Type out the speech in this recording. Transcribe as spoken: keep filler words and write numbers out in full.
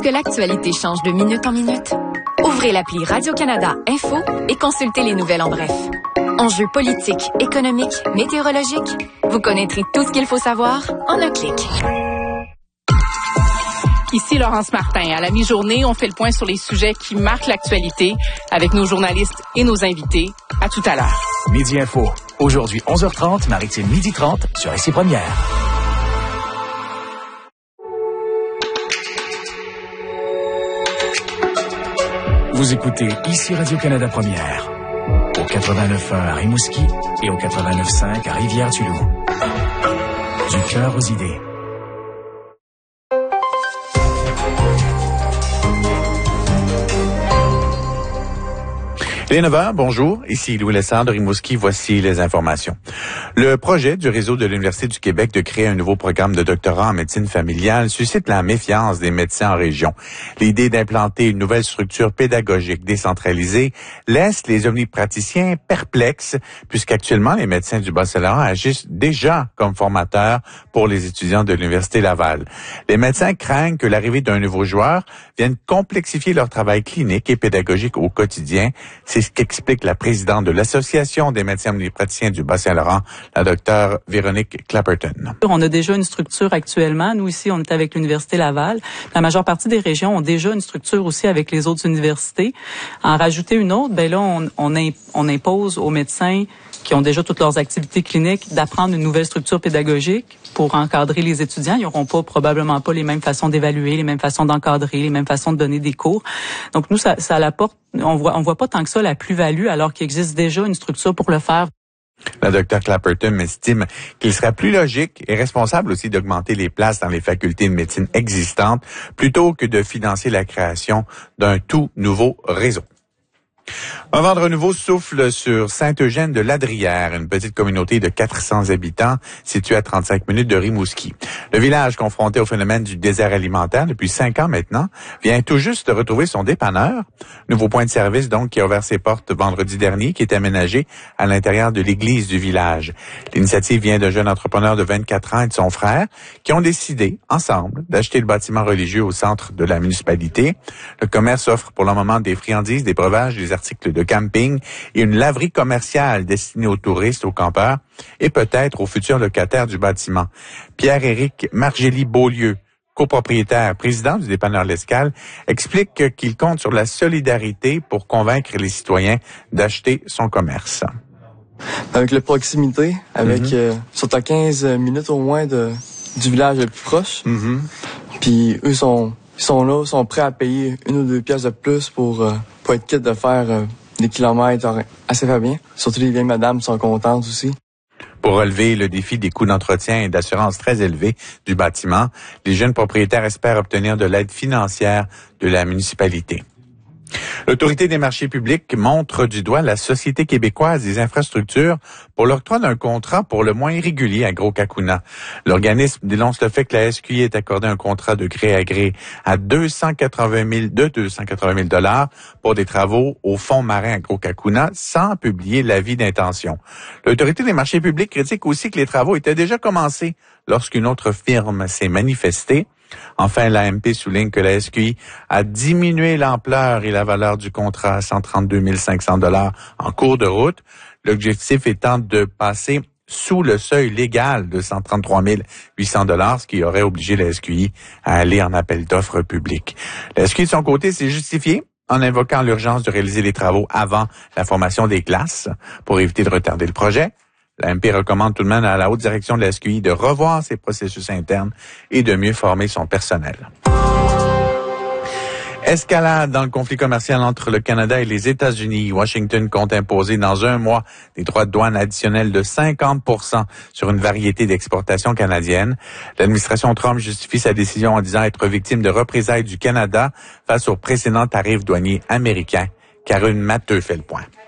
que l'actualité change de minute en minute? Ouvrez l'appli Radio-Canada Info et consultez les nouvelles en bref. Enjeux politiques, économiques, météorologiques, vous connaîtrez tout ce qu'il faut savoir en un clic. Ici Laurence Martin. À la mi-journée, on fait le point sur les sujets qui marquent l'actualité avec nos journalistes et nos invités. À tout à l'heure. Midi Info. Aujourd'hui, onze heures trente, Maritime midi trente sur Ici Première. Vous écoutez Ici Radio-Canada Première. Au quatre-vingt-neuf un à Rimouski et au quatre-vingt-neuf cinq à Rivière-du-Loup. Du cœur aux idées. Il est neuf heures, bonjour, ici Louis Lessard de Rimouski, voici les informations. Le projet du réseau de l'Université du Québec de créer un nouveau programme de doctorat en médecine familiale suscite la méfiance des médecins en région. L'idée d'implanter une nouvelle structure pédagogique décentralisée laisse les omnipraticiens perplexes, puisqu'actuellement les médecins du Bas-Saint-Laurent agissent déjà comme formateurs pour les étudiants de l'Université Laval. Les médecins craignent que l'arrivée d'un nouveau joueur vienne complexifier leur travail clinique et pédagogique au quotidien. C'est ce qu'explique la présidente de l'Association des médecins omnipraticiens du Bas-Saint-Laurent, la docteure Véronique Clapperton. On a déjà une structure actuellement. Nous, ici, on est avec l'Université Laval. La majeure partie des régions ont déjà une structure aussi avec les autres universités. En rajouter une autre, ben là, on, on, imp- on impose aux médecins qui ont déjà toutes leurs activités cliniques d'apprendre une nouvelle structure pédagogique pour encadrer les étudiants. Ils n'auront pas, probablement pas les mêmes façons d'évaluer, les mêmes façons d'encadrer, les mêmes façons de donner des cours. Donc, nous, ça, ça l'apporte, on voit, on voit pas tant que ça la plus-value alors qu'il existe déjà une structure pour le faire. La docteure Clapperton estime qu'il serait plus logique et responsable aussi d'augmenter les places dans les facultés de médecine existantes plutôt que de financer la création d'un tout nouveau réseau. Un vent de renouveau souffle sur Saint-Eugène-de-Ladrière, une petite communauté de quatre cents habitants située à trente-cinq minutes de Rimouski. Le village, confronté au phénomène du désert alimentaire depuis cinq ans maintenant, vient tout juste de retrouver son dépanneur. Nouveau point de service donc qui a ouvert ses portes vendredi dernier, qui est aménagé à l'intérieur de l'église du village. L'initiative vient d'un jeune entrepreneur de vingt-quatre ans et de son frère qui ont décidé, ensemble, d'acheter le bâtiment religieux au centre de la municipalité. Le commerce offre pour le moment des friandises, des breuvages, des articles de camping et une laverie commerciale destinée aux touristes, aux campeurs et peut-être aux futurs locataires du bâtiment. Pierre-Éric Margély-Beaulieu, copropriétaire, président du dépanneur L'Escale, explique qu'il compte sur la solidarité pour convaincre les citoyens d'acheter son commerce. Avec la proximité, avec Mm-hmm. euh, surtout à quinze minutes au moins de, du village le plus proche. Mm-hmm. Puis eux sont, ils sont là, sont prêts à payer une ou deux pièces de plus pour, euh, pour être quitte de faire euh, des kilomètres assez fait bien. Surtout les vieilles madames sont contentes aussi. Pour relever le défi des coûts d'entretien et d'assurance très élevés du bâtiment, les jeunes propriétaires espèrent obtenir de l'aide financière de la municipalité. L'Autorité des marchés publics montre du doigt la Société québécoise des infrastructures pour l'octroi d'un contrat pour le moins irrégulier à Gros-Cacuna. L'organisme dénonce le fait que la S Q I ait accordé un contrat de gré à gré à deux cent quatre-vingt mille, de deux cent quatre-vingt mille dollars pour des travaux au fond marin à Gros-Cacuna sans publier l'avis d'intention. L'Autorité des marchés publics critique aussi que les travaux étaient déjà commencés lorsqu'une autre firme s'est manifestée. Enfin, l'A M P souligne que la S Q I a diminué l'ampleur et la valeur du contrat à cent trente-deux mille cinq cents dollars en cours de route. L'objectif étant de passer sous le seuil légal de cent trente-trois mille huit cents dollars, ce qui aurait obligé la S Q I à aller en appel d'offres public. La S Q I, de son côté, s'est justifiée en invoquant l'urgence de réaliser les travaux avant la formation des classes pour éviter de retarder le projet. La M P recommande tout de même à la haute direction de la S Q I de revoir ses processus internes et de mieux former son personnel. Escalade dans le conflit commercial entre le Canada et les États-Unis. Washington compte imposer dans un mois des droits de douane additionnels de cinquante pour cent sur une variété d'exportations canadiennes. L'administration Trump justifie sa décision en disant être victime de représailles du Canada face aux précédents tarifs douaniers américains. Karine Matteux fait le point.